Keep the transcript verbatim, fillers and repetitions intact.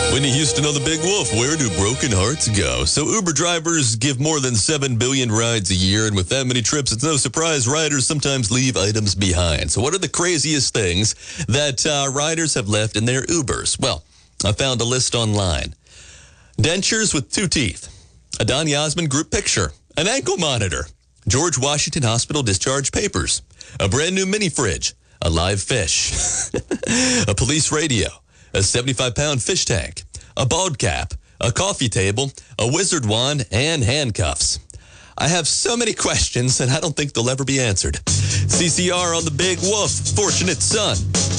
Whitney Houston on the Big Wolf. Where do broken hearts go? So Uber drivers give more than seven billion rides a year, and with that many trips, it's no surprise riders sometimes leave items behind. So what are the craziest things that uh, riders have left in their Ubers? Well, I found a list online. Dentures with two teeth, a Donny Osmond group picture, an ankle monitor, George Washington Hospital discharge papers, a brand new mini fridge, a live fish, a police radio, a seventy-five pound fish tank, a bald cap, a coffee table, a wizard wand, and handcuffs. I have so many questions, and I don't think they'll ever be answered. C C R on the Big Wolf, Fortunate Son.